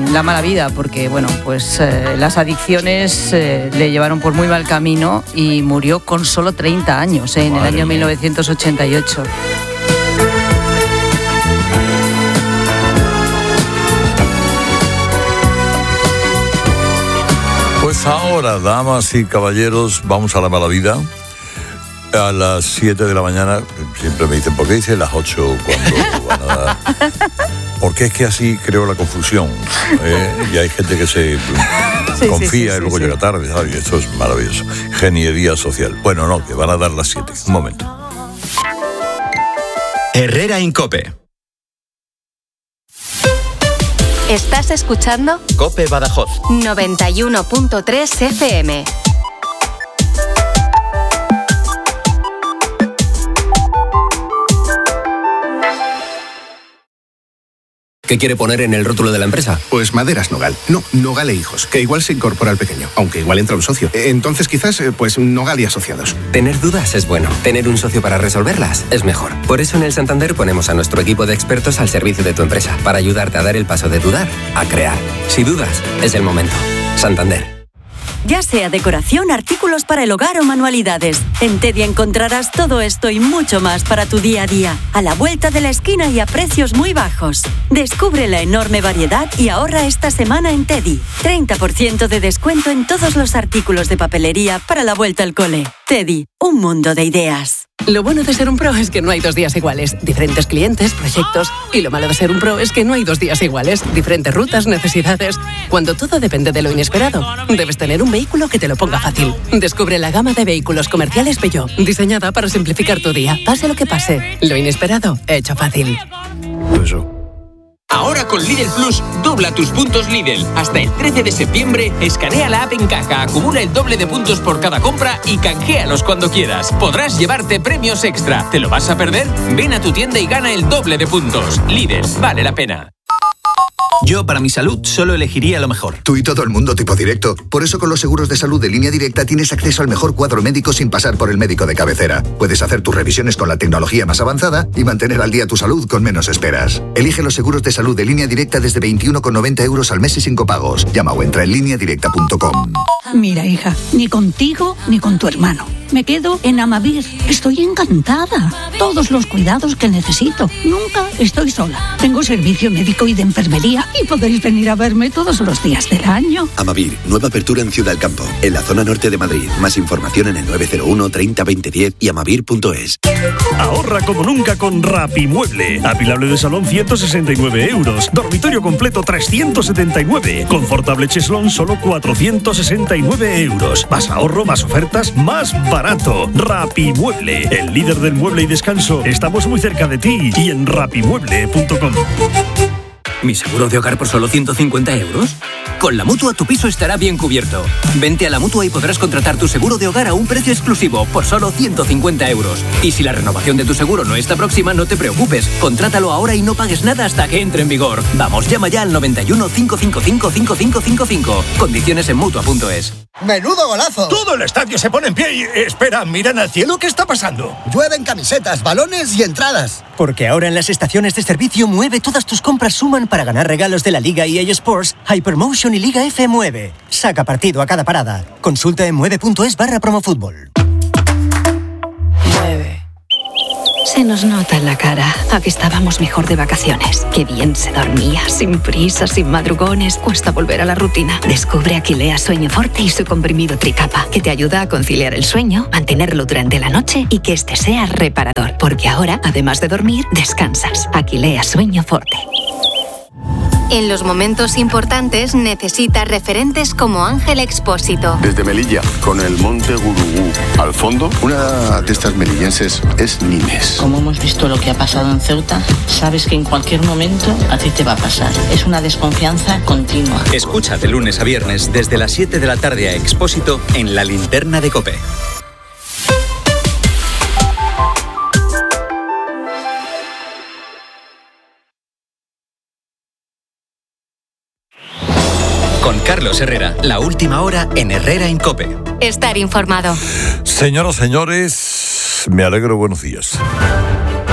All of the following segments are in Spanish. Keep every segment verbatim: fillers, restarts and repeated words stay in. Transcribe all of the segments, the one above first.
la mala vida, porque bueno, pues eh, las adicciones eh, le llevaron por muy mal camino y murió con solo treinta años, eh, en Madre el año mía. mil novecientos ochenta y ocho. Pues ahora, damas y caballeros, vamos a la mala vida. A las siete de la mañana, siempre me dicen, ¿por qué dice las ocho cuando van a dar? Porque es que así creo la confusión. ¿eh? Y hay gente que se sí, confía sí, sí, y luego sí, llega sí. tarde, ¿sabes? Y esto es maravilloso. Ingeniería social. Bueno, no, que van a dar las siete. Un momento. Herrera en COPE. ¿Estás escuchando? COPE Badajoz. noventa y uno punto tres F M. ¿Qué quiere poner en el rótulo de la empresa? Pues Maderas Nogal. No, Nogal e Hijos, que igual se incorpora al pequeño, aunque igual entra un socio. Entonces quizás, pues Nogal y Asociados. Tener dudas es bueno. Tener un socio para resolverlas es mejor. Por eso en el Santander ponemos a nuestro equipo de expertos al servicio de tu empresa, para ayudarte a dar el paso de dudar a crear. Si dudas, es el momento. Santander. Ya sea decoración, artículos para el hogar o manualidades, en Teddy encontrarás todo esto y mucho más para tu día a día, a la vuelta de la esquina y a precios muy bajos. Descubre la enorme variedad y ahorra esta semana en Teddy. treinta por ciento de descuento en todos los artículos de papelería para la vuelta al cole. Teddy, un mundo de ideas. Lo bueno de ser un pro es que no hay dos días iguales. Diferentes clientes, proyectos. Y lo malo de ser un pro es que no hay dos días iguales. Diferentes rutas, necesidades. Cuando todo depende de lo inesperado, debes tener un vehículo que te lo ponga fácil. Descubre la gama de vehículos comerciales Peugeot, diseñada para simplificar tu día. Pase lo que pase, lo inesperado, hecho fácil. Eso. Ahora con Lidl Plus, dobla tus puntos Lidl. Hasta el trece de septiembre, escanea la app en caja, acumula el doble de puntos por cada compra y canjealos cuando quieras. Podrás llevarte premios extra. ¿Te lo vas a perder? Ven a tu tienda y gana el doble de puntos. Lidl, vale la pena. Yo, para mi salud, solo elegiría lo mejor. Tú y todo el mundo tipo directo. Por eso con los seguros de salud de Línea Directa tienes acceso al mejor cuadro médico sin pasar por el médico de cabecera. Puedes hacer tus revisiones con la tecnología más avanzada y mantener al día tu salud con menos esperas. Elige los seguros de salud de Línea Directa desde veintiuno con noventa euros al mes y sin copagos. Llama o entra en línea directa punto com. Mira, hija, ni contigo ni con tu hermano. Me quedo en Amavir. Estoy encantada. Todos los cuidados que necesito. Nunca estoy sola. Tengo servicio médico y de enfermería y podéis venir a verme todos los días del año. Amavir, nueva apertura en Ciudad del Campo, en la zona norte de Madrid. Más información en el nueve cero uno treinta veinte diez y amavir punto es. Ahorra como nunca con Rapimueble. Apilable de salón ciento sesenta y nueve euros. Dormitorio completo trescientos setenta y nueve. Confortable cheslón solo cuatrocientos sesenta y nueve euros. Más ahorro, más ofertas, más barato. Rapimueble, el líder del mueble y descanso. Estamos muy cerca de ti y en rapimueble punto com. ¿Mi seguro de hogar por solo ciento cincuenta euros? Con la Mutua tu piso estará bien cubierto. Vente a la Mutua y podrás contratar tu seguro de hogar a un precio exclusivo por solo ciento cincuenta euros. Y si la renovación de tu seguro no está próxima, no te preocupes. Contrátalo ahora y no pagues nada hasta que entre en vigor. Vamos, llama ya al noventa y uno, cinco cinco cinco, cinco cinco cinco cinco. Condiciones en Mutua punto es. ¡Menudo golazo! Todo el estadio se pone en pie y... Espera, miran al cielo, ¿qué está pasando? Llueven camisetas, balones y entradas. Porque ahora en las estaciones de servicio Mueve todas tus compras suman para ganar regalos de la Liga E A Sports, Hypermotion y Liga F Mueve. Saca partido a cada parada. Consulta en mueve punto es barra promofútbol. Mueve. Se nos nota en la cara a que estábamos mejor de vacaciones. Qué bien se dormía, sin prisa, sin madrugones. Cuesta volver a la rutina. Descubre Aquilea Sueño Forte y su comprimido Tricapa, que te ayuda a conciliar el sueño, mantenerlo durante la noche y que este sea reparador. Porque ahora, además de dormir, descansas. Aquilea Sueño Forte. En los momentos importantes necesitas referentes como Ángel Expósito. Desde Melilla, con el monte Gurugú al fondo, una de estas melillenses es Nimes. Como hemos visto lo que ha pasado en Ceuta, sabes que en cualquier momento a ti te va a pasar. Es una desconfianza continua. Escucha de lunes a viernes desde las siete de la tarde a Expósito en La Linterna de COPE. Con Carlos Herrera, la última hora en Herrera en COPE. Estar informado. Señoras, señores, me alegro, buenos días.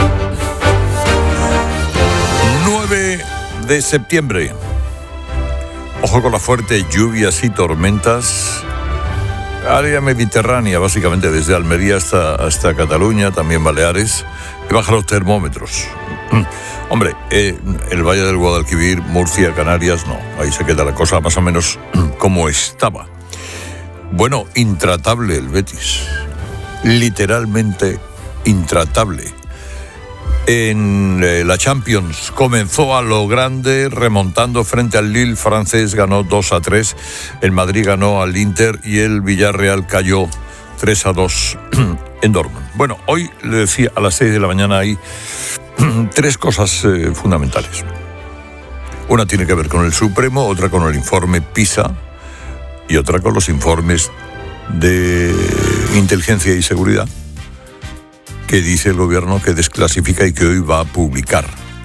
nueve de septiembre. Ojo con las fuertes lluvias y tormentas. Área mediterránea, básicamente desde Almería hasta, hasta Cataluña, también Baleares. Y bajan los termómetros. Hombre, eh, el Valle del Guadalquivir, Murcia, Canarias, no. Ahí se queda la cosa más o menos como estaba. Bueno, intratable el Betis. Literalmente intratable. En eh, la Champions comenzó a lo grande, remontando frente al Lille francés, ganó dos a tres. El Madrid ganó al Inter y el Villarreal cayó tres a dos en Dortmund. Bueno, hoy le decía a las seis de la mañana hay tres cosas eh, fundamentales. Una tiene que ver con el Supremo, otra con el informe PISA y otra con los informes de inteligencia y seguridad que dice el gobierno que desclasifica y que hoy va a publicar.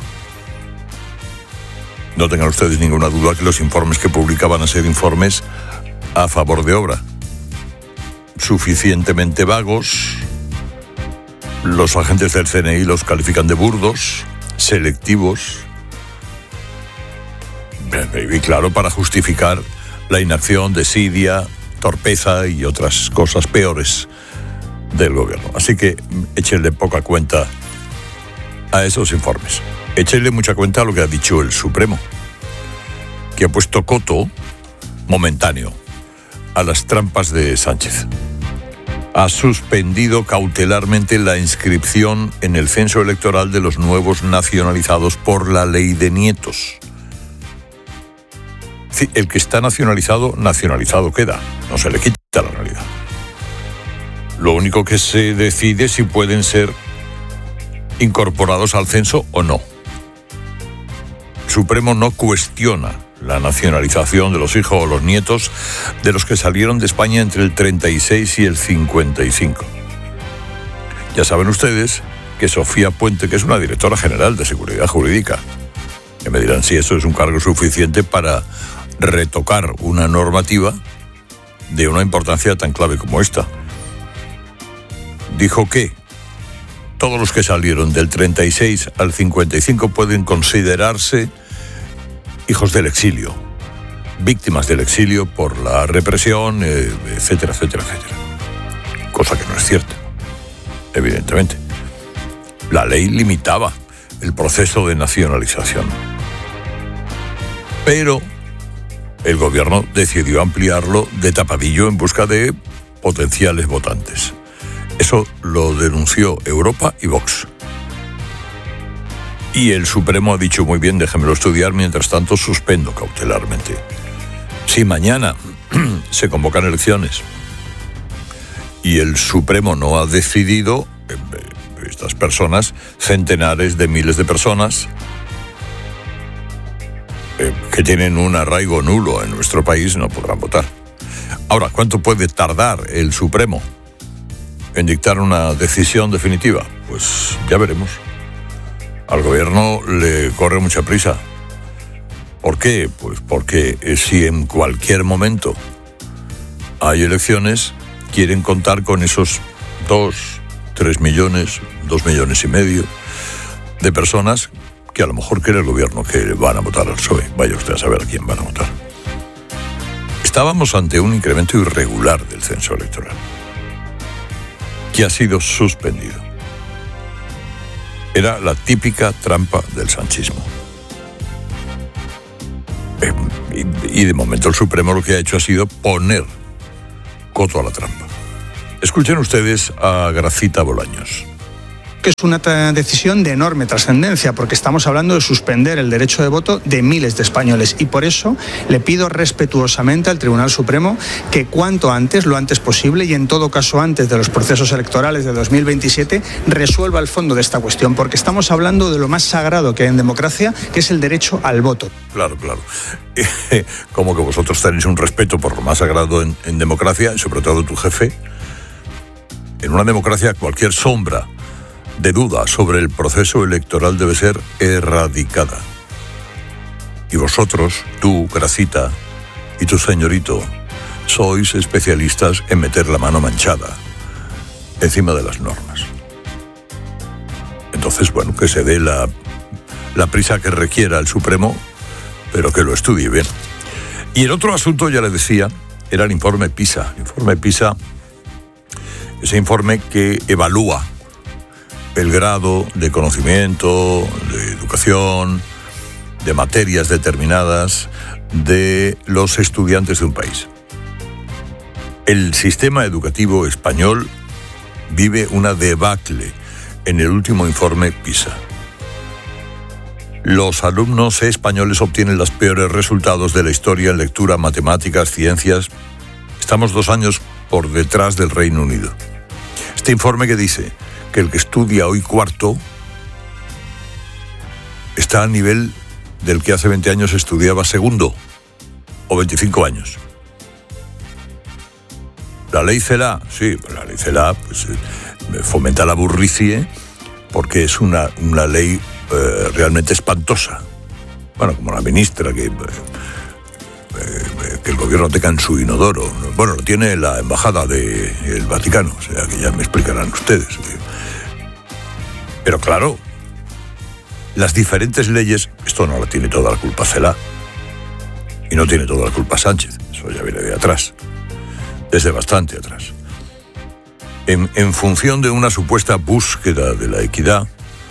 No tengan ustedes ninguna duda que los informes que publica van a ser informes a favor de obra. Suficientemente vagos. Los agentes del C N I los califican de burdos, selectivos. Y claro, para justificar la inacción, desidia, torpeza y otras cosas peores del gobierno. Así que échenle poca cuenta a esos informes. Échenle mucha cuenta a lo que ha dicho el Supremo, que ha puesto coto momentáneo a las trampas de Sánchez. Ha suspendido cautelarmente la inscripción en el censo electoral de los nuevos nacionalizados por la ley de nietos. Sí, el que está nacionalizado, nacionalizado queda. No se le quita la realidad. Lo único que se decide es si pueden ser incorporados al censo o no. El Supremo no cuestiona la nacionalización de los hijos o los nietos de los que salieron de España entre el treinta y seis y el cincuenta y cinco. Ya saben ustedes que Sofía Puente, que es una directora general de Seguridad Jurídica, que me dirán si eso es un cargo suficiente para retocar una normativa de una importancia tan clave como esta. Dijo que todos los que salieron del treinta y seis al cincuenta y cinco pueden considerarse hijos del exilio, víctimas del exilio por la represión, eh, etcétera, etcétera, etcétera. Cosa que no es cierta, evidentemente. La ley limitaba el proceso de nacionalización. Pero el gobierno decidió ampliarlo de tapadillo en busca de potenciales votantes. Eso lo denunció Europa y Vox. Y el Supremo ha dicho muy bien, déjenmelo estudiar, mientras tanto suspendo cautelarmente. Si mañana se convocan elecciones y el Supremo no ha decidido, estas personas, centenares de miles de personas eh, que tienen un arraigo nulo en nuestro país, no podrán votar. Ahora, ¿cuánto puede tardar el Supremo en dictar una decisión definitiva? Pues ya veremos. Al gobierno le corre mucha prisa. ¿Por qué? Pues porque si en cualquier momento hay elecciones, quieren contar con esos dos, tres millones, dos millones y medio de personas que a lo mejor quiere el gobierno que van a votar al P S O E. Vaya usted a saber a quién van a votar. Estábamos ante un incremento irregular del censo electoral, que ha sido suspendido. Era la típica trampa del sanchismo. Eh, y, y de momento el Supremo lo que ha hecho ha sido poner coto a la trampa. Escuchen ustedes a Gracita Bolaños. Que es una t- decisión de enorme trascendencia, porque estamos hablando de suspender el derecho de voto de miles de españoles, y por eso le pido respetuosamente al Tribunal Supremo que cuanto antes, lo antes posible, y en todo caso antes de los procesos electorales de dos mil veintisiete, resuelva el fondo de esta cuestión, porque estamos hablando de lo más sagrado que hay en democracia, que es el derecho al voto. Claro, claro. Como que vosotros tenéis un respeto por lo más sagrado en, en democracia, y sobre todo tu jefe. En una democracia, cualquier sombra de duda sobre el proceso electoral debe ser erradicada. Y vosotros, tú, Gracita, y tu señorito, sois especialistas en meter la mano manchada encima de las normas. Entonces, bueno, que se dé la, la prisa que requiera el Supremo, pero que lo estudie bien. Y el otro asunto, ya le decía, era el informe PISA. El informe PISA, ese informe que evalúa el grado de conocimiento, de educación, de materias determinadas de los estudiantes de un país. El sistema educativo español vive una debacle en el último informe PISA. Los alumnos españoles obtienen los peores resultados de la historia en lectura, matemáticas, ciencias. Estamos dos años por detrás del Reino Unido. Este informe que dice que el que estudia hoy cuarto está al nivel del que hace veinte años estudiaba segundo, o veinticinco años. La ley CELA, sí, la ley CELA pues, eh, fomenta la burricie porque es una, una ley eh, realmente espantosa. Bueno, como la ministra que, eh, eh, que el gobierno tenga en su inodoro. Bueno, lo tiene la embajada del Vaticano, o sea que ya me explicarán ustedes. Pero claro, las diferentes leyes, esto no la tiene toda la culpa CELA y no tiene toda la culpa Sánchez, eso ya viene de atrás, desde bastante atrás. En, en función de una supuesta búsqueda de la equidad,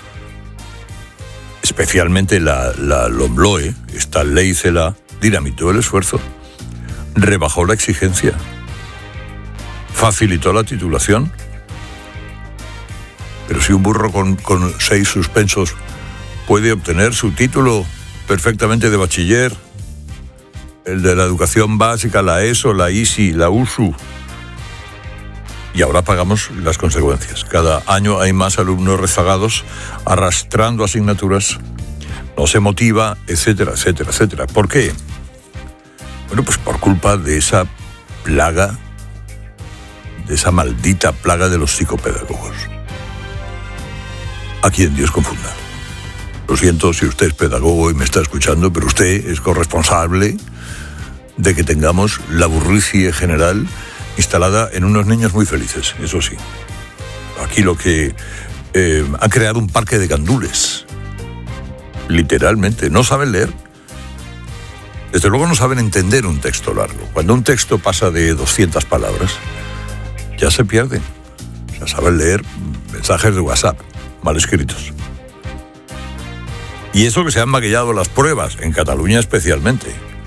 especialmente la, la LOMLOE, esta ley CELA, dinamitó el esfuerzo, rebajó la exigencia, facilitó la titulación. Pero si un burro con, con seis suspensos puede obtener su título perfectamente de bachiller, el de la educación básica, la ESO, la ISI, la USU, y ahora pagamos las consecuencias. Cada año hay más alumnos rezagados arrastrando asignaturas, no se motiva, etcétera, etcétera, etcétera. ¿Por qué? Bueno, pues por culpa de esa plaga, de esa maldita plaga de los psicopedagogos. A quien Dios confunda. Lo siento si usted es pedagogo y me está escuchando, pero usted es corresponsable de que tengamos la burricie general instalada en unos niños muy felices, eso sí. Aquí lo que eh, han creado un parque de gandules. Literalmente, no saben leer. Desde luego no saben entender un texto largo. Cuando un texto pasa de doscientas palabras, ya se pierde. O sea, saben leer mensajes de WhatsApp mal escritos. Y eso que se han maquillado las pruebas, en Cataluña especialmente.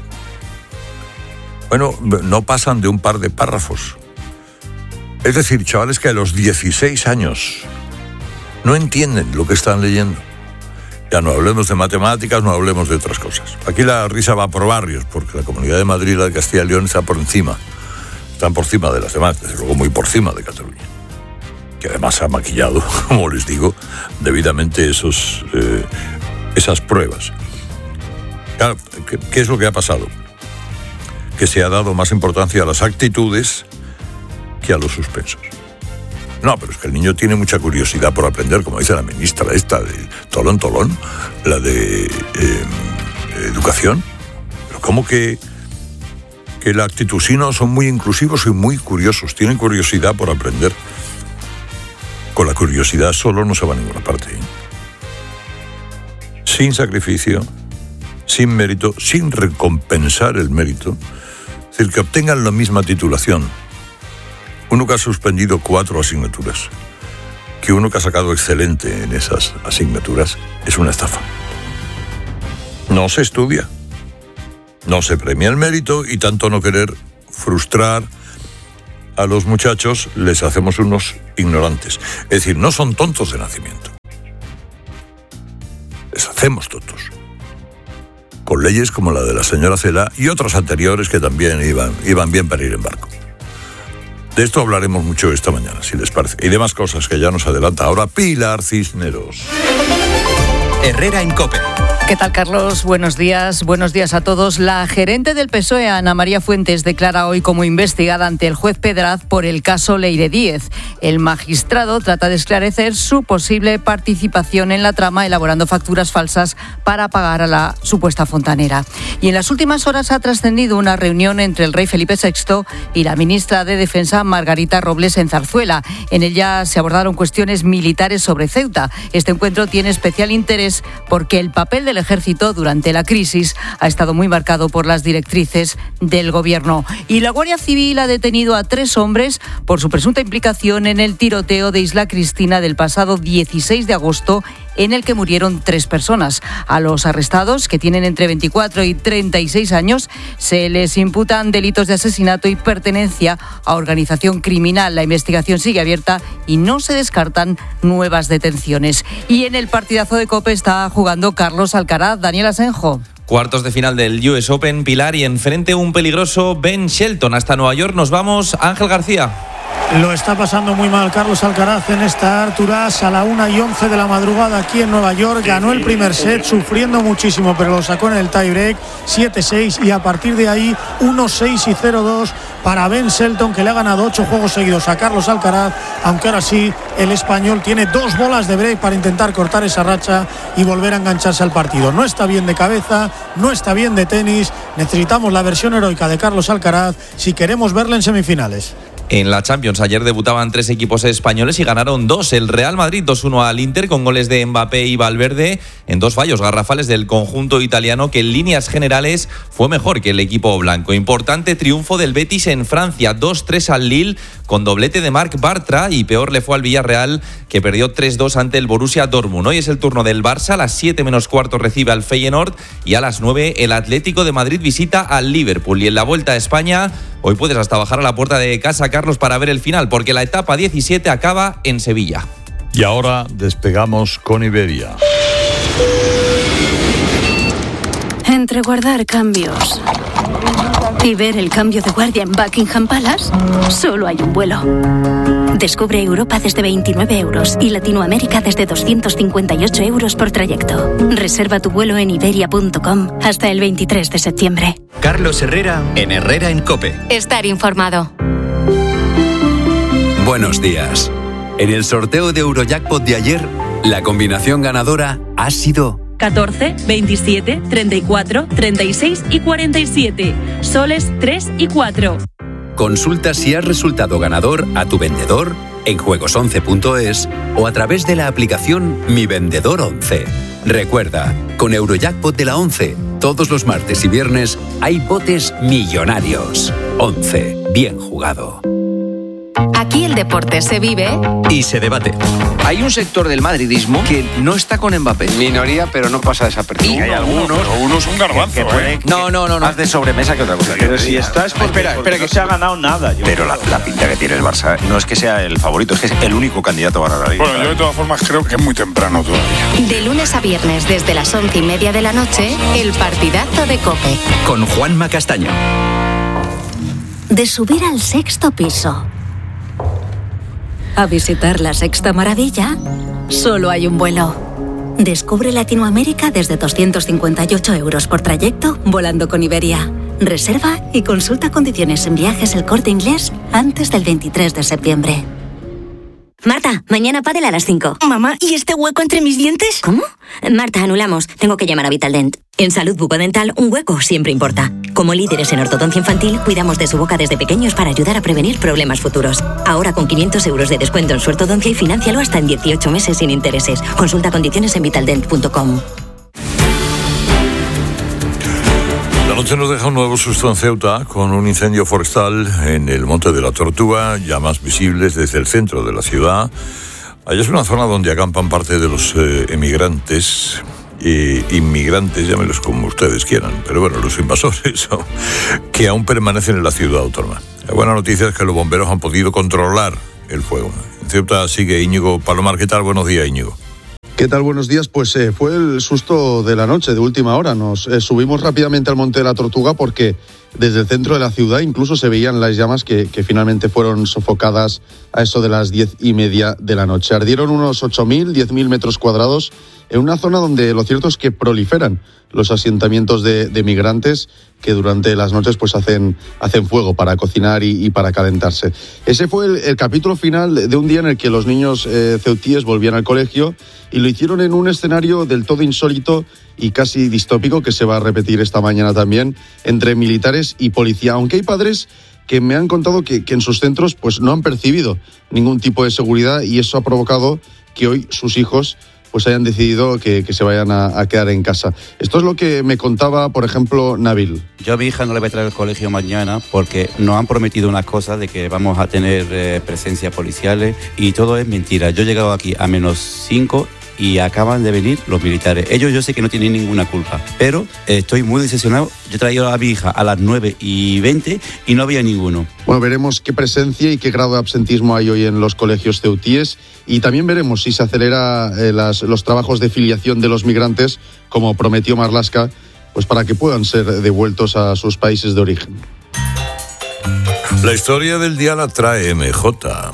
Bueno, no pasan de un par de párrafos. Es decir, chavales que a los dieciséis años no entienden lo que están leyendo. Ya no hablemos de matemáticas, no hablemos de otras cosas. Aquí la risa va por barrios, porque la Comunidad de Madrid y la de Castilla y León está por encima. Están por encima de las demás, desde luego muy por encima de Cataluña. Que además ha maquillado, como les digo, debidamente esos, eh, esas pruebas. Claro, ¿qué, ¿qué es lo que ha pasado? Que se ha dado más importancia a las actitudes que a los suspensos. No, pero es que el niño tiene mucha curiosidad por aprender, como dice la ministra esta de Tolón Tolón, la de eh, educación. Pero ¿cómo que, que la actitud? Sí, no, son muy inclusivos y muy curiosos, tienen curiosidad por aprender. Con la curiosidad solo no se va a ninguna parte. ¿eh? Sin sacrificio, sin mérito, sin recompensar el mérito, es decir, que obtengan la misma titulación uno que ha suspendido cuatro asignaturas que uno que ha sacado excelente en esas asignaturas, es una estafa. No se estudia, no se premia el mérito y tanto no querer frustrar a los muchachos les hacemos unos ignorantes. Es decir, no son tontos de nacimiento. Les hacemos tontos. Con leyes como la de la señora Cela y otras anteriores que también iban, iban bien para ir en barco. De esto hablaremos mucho esta mañana, si les parece. Y demás cosas que ya nos adelanta ahora Pilar Cisneros. Herrera en COPE. ¿Qué tal, Carlos? Buenos días. Buenos días a todos. La gerente del P S O E, Ana María Fuentes, declara hoy como investigada ante el juez Pedraz por el caso Leire Díez. El magistrado trata de esclarecer su posible participación en la trama, elaborando facturas falsas para pagar a la supuesta fontanera. Y en las últimas horas ha trascendido una reunión entre el rey Felipe sexto y la ministra de Defensa, Margarita Robles, en Zarzuela. En ella se abordaron cuestiones militares sobre Ceuta. Este encuentro tiene especial interés porque el papel de del ejército durante la crisis ha estado muy marcado por las directrices del gobierno. Y la Guardia Civil ha detenido a tres hombres por su presunta implicación en el tiroteo de Isla Cristina del pasado dieciséis de agosto, en el que murieron tres personas. A los arrestados, que tienen entre veinticuatro y treinta y seis años, se les imputan delitos de asesinato y pertenencia a organización criminal. La investigación sigue abierta y no se descartan nuevas detenciones. Y en el partidazo de COPE está jugando Carlos Alcaraz. Daniel Asenjo. Cuartos de final del U S Open, Pilar, y enfrente un peligroso Ben Shelton. Hasta Nueva York nos vamos. Ángel García. Lo está pasando muy mal Carlos Alcaraz en esta Arturas a la una y once de la madrugada aquí en Nueva York. Ganó el primer set sufriendo muchísimo, pero lo sacó en el tiebreak siete seis, y a partir de ahí uno seis y cero dos para Ben Shelton, que le ha ganado ocho juegos seguidos a Carlos Alcaraz, aunque ahora sí el español tiene dos bolas de break para intentar cortar esa racha y volver a engancharse al partido. No está bien de cabeza, no está bien de tenis. Necesitamos la versión heroica de Carlos Alcaraz si queremos verle en semifinales. En la Champions ayer debutaban tres equipos españoles y ganaron dos. El Real Madrid dos uno al Inter con goles de Mbappé y Valverde en dos fallos garrafales del conjunto italiano, que en líneas generales fue mejor que el equipo blanco. Importante triunfo del Betis en Francia, dos tres al Lille con doblete de Marc Bartra, y peor le fue al Villarreal, que perdió tres dos ante el Borussia Dortmund. Hoy es el turno del Barça, a las siete menos cuarto recibe al Feyenoord y a las nueve el Atlético de Madrid visita al Liverpool. Y en la Vuelta a España hoy puedes hasta bajar a la puerta de casa, Carlos, para ver el final, porque la etapa diecisiete acaba en Sevilla. Y ahora despegamos con Iberia. Entre guardar cambios y ver el cambio de guardia en Buckingham Palace, solo hay un vuelo. Descubre Europa desde veintinueve euros y Latinoamérica desde doscientos cincuenta y ocho euros por trayecto. Reserva tu vuelo en iberia punto com hasta el veintitrés de septiembre. Carlos Herrera en Herrera en COPE. Estar informado. Buenos días. En el sorteo de Eurojackpot de ayer, la combinación ganadora ha sido catorce, veintisiete, treinta y cuatro, treinta y seis y cuarenta y siete. Soles tres y cuatro. Consulta si has resultado ganador a tu vendedor en juegos once punto es o a través de la aplicación Mi Vendedor once. Recuerda, con Eurojackpot de la once, todos los martes y viernes hay botes millonarios. once. Bien jugado. Aquí el deporte se vive y se debate. Hay un sector del madridismo que no está con Mbappé. Minoría, pero no pasa desapercibido. Y hay algunos. Uno es un garbanzo, que, que puede, ¿eh? No, no, no, no. Más de sobremesa que otra cosa. Pero si estás. Porque, espera, espera, que se ha ganado nada. Yo. Pero la, la pinta que tiene el Barça no es que sea el favorito, es que es el único candidato a ganar la Liga. Bueno, yo de todas formas creo que es muy temprano todavía. De lunes a viernes, desde las once y media de la noche, el partidazo de COPE. Con Juanma Castaño. De subir al sexto piso a visitar la sexta maravilla, solo hay un vuelo. Descubre Latinoamérica desde doscientos cincuenta y ocho euros por trayecto, volando con Iberia. Reserva y consulta condiciones en Viajes El Corte Inglés antes del veintitrés de septiembre. Marta, mañana pádel a las cinco. Mamá, ¿y este hueco entre mis dientes? ¿Cómo? Marta, anulamos. Tengo que llamar a Vitaldent. En salud bucodental, un hueco siempre importa. Como líderes en ortodoncia infantil, cuidamos de su boca desde pequeños para ayudar a prevenir problemas futuros. Ahora con quinientos euros de descuento en su ortodoncia y fináncialo hasta en dieciocho meses sin intereses. Consulta condiciones en vitaldent punto com. La noche nos deja un nuevo susto en Ceuta con un incendio forestal en el Monte de la Tortuga, llamas visibles desde el centro de la ciudad. Allá es una zona donde acampan parte de los eh, emigrantes, eh, inmigrantes, llámelos como ustedes quieran, pero bueno, los invasores ¿no? que aún permanecen en la ciudad autónoma. La buena noticia es que los bomberos han podido controlar el fuego. En Ceuta sigue Íñigo Palomar. ¿Qué tal? Buenos días, Íñigo. ¿Qué tal? Buenos días. Pues eh, fue el susto de la noche, de última hora. Nos eh, subimos rápidamente al Monte de la Tortuga porque desde el centro de la ciudad incluso se veían las llamas que, que finalmente fueron sofocadas a eso de las diez y media de la noche. Ardieron unos ocho mil, diez mil metros cuadrados en una zona donde lo cierto es que proliferan los asentamientos de, de migrantes que durante las noches pues hacen, hacen fuego para cocinar y, y para calentarse. Ese fue el, el capítulo final de un día en el que los niños eh, ceutíes volvían al colegio y lo hicieron en un escenario del todo insólito y casi distópico que se va a repetir esta mañana también entre militares y policía, aunque hay padres que me han contado que, que en sus centros pues no han percibido ningún tipo de seguridad y eso ha provocado que hoy sus hijos pues hayan decidido que, que se vayan a, a quedar en casa. Esto es lo que me contaba, por ejemplo, Nabil. Yo a mi hija no le voy a traer al colegio mañana porque nos han prometido una cosa de que vamos a tener eh, presencia policiales y todo es mentira. Yo he llegado aquí a menos cinco y acaban de venir los militares. Ellos yo sé que no tienen ninguna culpa, pero eh, estoy muy decepcionado. Yo he traído a mi hija a las nueve y veinte y no había ninguno. Bueno, veremos qué presencia y qué grado de absentismo hay hoy en los colegios ceutíes y también veremos si se acelera eh, las, los trabajos de filiación de los migrantes, como prometió Marlaska, pues para que puedan ser devueltos a sus países de origen. La historia del día la trae M J.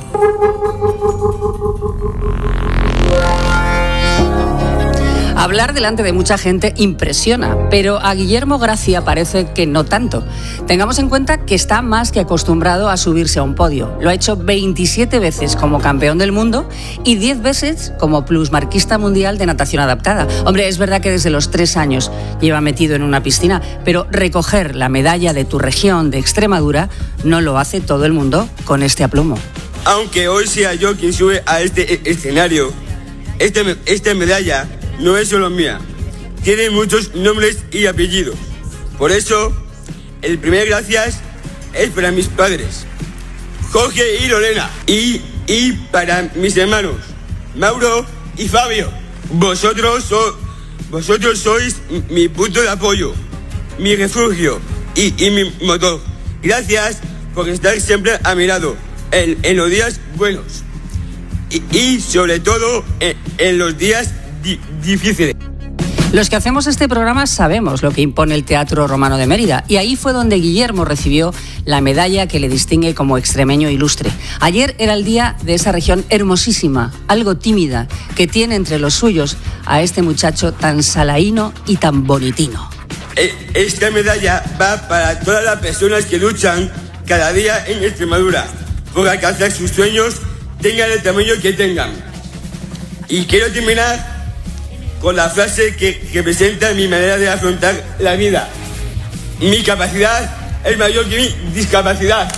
Hablar delante de mucha gente impresiona, pero a Guillermo Gracia parece que no tanto. Tengamos en cuenta que está más que acostumbrado a subirse a un podio. Lo ha hecho veintisiete veces como campeón del mundo y diez veces como plusmarquista mundial de natación adaptada. Hombre, es verdad que desde los tres años lleva metido en una piscina, pero recoger la medalla de tu región de Extremadura no lo hace todo el mundo con este aplomo. Aunque hoy sea yo quien sube a este escenario, este, esta medalla no es solo mía, tiene muchos nombres y apellidos. Por eso, el primer gracias es para mis padres, Jorge y Lorena, y, y para mis hermanos, Mauro y Fabio. Vosotros, so, vosotros sois mi punto de apoyo, mi refugio y, y mi motor. Gracias por estar siempre a mi lado, en, en los días buenos y, y sobre todo en, en los días difíciles. Los que hacemos este programa sabemos lo que impone el Teatro Romano de Mérida y ahí fue donde Guillermo recibió la medalla que le distingue como extremeño ilustre. Ayer era el día de esa región hermosísima, algo tímida, que tiene entre los suyos a este muchacho tan salaíno y tan bonitino. Esta medalla va para todas las personas que luchan cada día en Extremadura por alcanzar sus sueños, tengan el tamaño que tengan. Y quiero terminar con la frase que representa mi manera de afrontar la vida. Mi capacidad es mayor que mi discapacidad.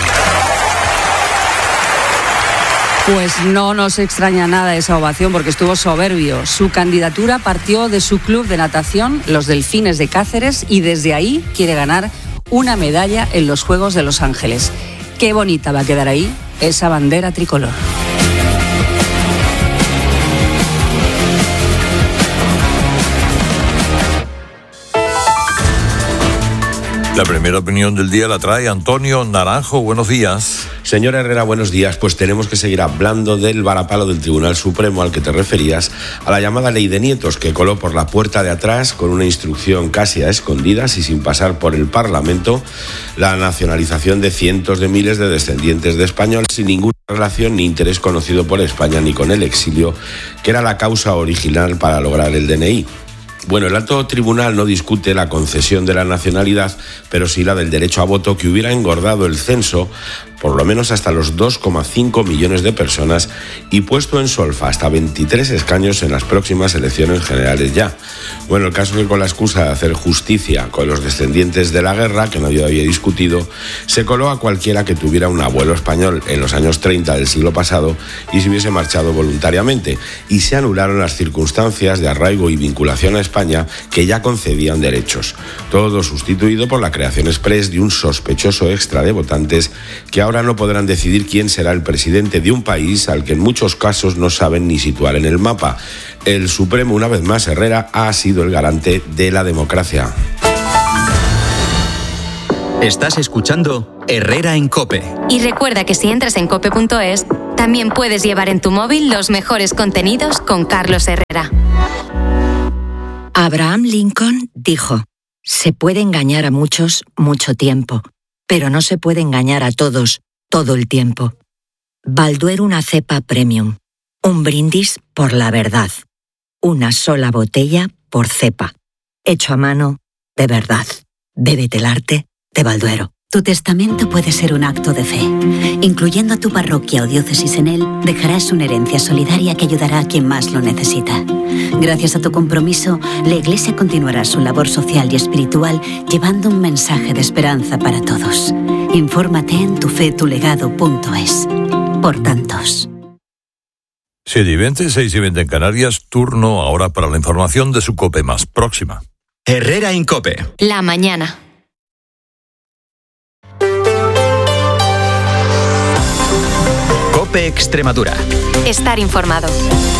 Pues no nos extraña nada esa ovación porque estuvo soberbio. Su candidatura partió de su club de natación, los Delfines de Cáceres, y desde ahí quiere ganar una medalla en los Juegos de Los Ángeles. Qué bonita va a quedar ahí esa bandera tricolor. La primera opinión del día la trae Antonio Naranjo. Buenos días. Señor Herrera, buenos días. Pues tenemos que seguir hablando del varapalo del Tribunal Supremo al que te referías, a la llamada Ley de Nietos, que coló por la puerta de atrás con una instrucción casi a escondidas y sin pasar por el Parlamento la nacionalización de cientos de miles de descendientes de españoles sin ninguna relación ni interés conocido por España ni con el exilio, que era la causa original para lograr el D N I. Bueno, el alto tribunal no discute la concesión de la nacionalidad, pero sí la del derecho a voto, que hubiera engordado el censo por lo menos hasta los dos coma cinco millones de personas y puesto en solfa hasta veintitrés escaños en las próximas elecciones generales ya. Bueno, el caso es que con la excusa de hacer justicia con los descendientes de la guerra, que nadie había discutido, se coló a cualquiera que tuviera un abuelo español en los años treinta del siglo pasado y se hubiese marchado voluntariamente, y se anularon las circunstancias de arraigo y vinculación a España que ya concedían derechos. Todo sustituido por la creación exprés de un sospechoso extra de votantes que ahora no podrán decidir quién será el presidente de un país al que en muchos casos no saben ni situar en el mapa. El Supremo, una vez más, Herrera, ha sido el garante de la democracia. Estás escuchando Herrera en COPE. Y recuerda que si entras en cope punto es, también puedes llevar en tu móvil los mejores contenidos con Carlos Herrera. Abraham Lincoln dijo: se puede engañar a muchos mucho tiempo, pero no se puede engañar a todos todo el tiempo. Balduero, una cepa premium. Un brindis por la verdad. Una sola botella por cepa. Hecho a mano, de verdad. Bébete el arte de Balduero. Tu testamento puede ser un acto de fe. Incluyendo a tu parroquia o diócesis en él, dejarás una herencia solidaria que ayudará a quien más lo necesita. Gracias a tu compromiso, la Iglesia continuará su labor social y espiritual llevando un mensaje de esperanza para todos. Infórmate en tu fe tu legado punto es. Por tantos. siete y veinte, seis y veinte en Canarias, turno ahora para la información de su COPE más próxima. Herrera Incope. La mañana. COPE Extremadura. Estar informado.